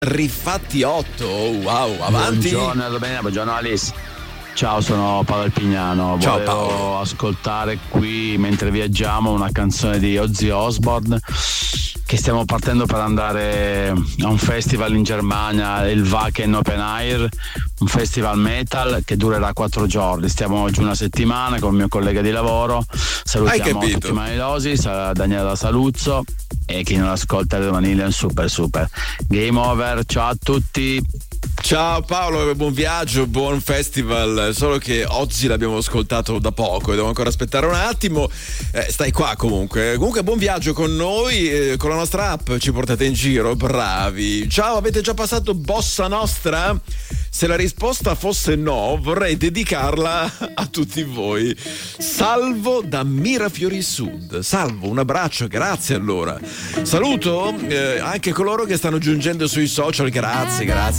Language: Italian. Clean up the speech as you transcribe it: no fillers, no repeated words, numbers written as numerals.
Rifatti 8. Wow, avanti. Buongiorno Alice. Ciao, sono Paolo Alpignano. Ciao Volevo Paolo. ascoltare qui mentre viaggiamo una canzone di Ozzy Osbourne, che stiamo partendo per andare a un festival in Germania, il Wacken Open Air, un festival metal che durerà 4 giorni. Stiamo giù una settimana con il mio collega di lavoro. Salutiamo tutti i mailosi, Daniele da Saluzzo e chi non ascolta le Vanille è un super. Game over, ciao a tutti. Ciao Paolo, buon viaggio, buon festival. Solo che oggi l'abbiamo ascoltato da poco e devo ancora aspettare un attimo. Stai qua comunque buon viaggio con noi, con la nostra app ci portate in giro, bravi. Ciao, avete già passato Bossa Nostra? Se la risposta fosse no, vorrei dedicarla a tutti voi. Salvo da Mirafiori Sud. Salvo, un abbraccio, grazie allora. Saluto anche coloro che stanno giungendo sui social, grazie